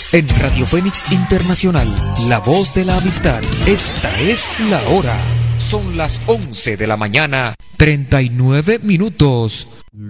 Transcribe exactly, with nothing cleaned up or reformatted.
En Radio Fénix Internacional, la voz de la amistad. Esta es la hora. Son las once de la mañana, treinta y nueve minutos.